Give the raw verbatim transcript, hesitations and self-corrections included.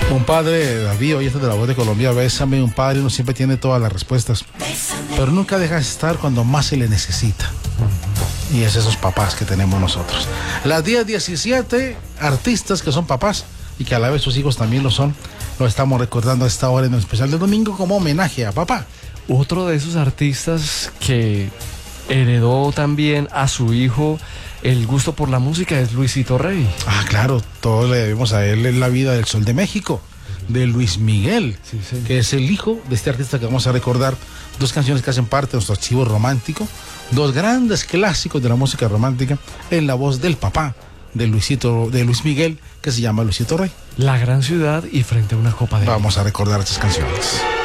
Un padre, David, oyente de La Voz de Colombia, bésame, un padre no siempre tiene todas las respuestas, pero nunca deja de estar cuando más se le necesita. Y es esos papás que tenemos nosotros. Las diez diecisiete, artistas que son papás y que a la vez sus hijos también lo son, lo estamos recordando a esta hora en el especial de domingo como homenaje a papá. Otro de esos artistas que heredó también a su hijo el gusto por la música es Luisito Rey. Ah, claro, todos le debemos a él en La Vida del Sol de México, de Luis Miguel, Sí, sí. que es el hijo de este artista que vamos a recordar. Dos canciones que hacen parte de nuestro archivo romántico, dos grandes clásicos de la música romántica en la voz del papá de Luisito, de Luis Miguel, que se llama Luisito Rey. La gran ciudad y frente a una copa de... Vamos a recordar estas canciones.